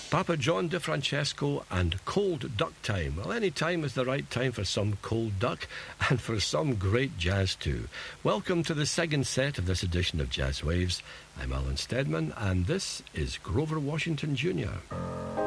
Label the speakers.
Speaker 1: Papa John DeFrancesco and Cold Duck Time. Well, any time is the right time for some cold duck and for some great jazz too. Welcome to the second set of this edition of Jazz Waves. I'm Alan Steadman and this is Grover Washington Jr.